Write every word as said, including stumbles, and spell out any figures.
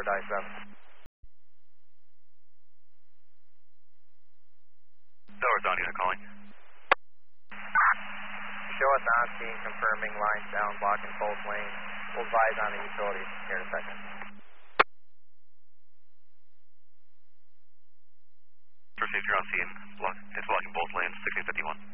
Tower Die seven. Tower's on unit calling. Show us on scene, confirming lines down, blocking both lanes. We'll advise on the utilities here in a second. Proceed, you're on scene. Block, it's blocking both lanes, sixteen fifty-one.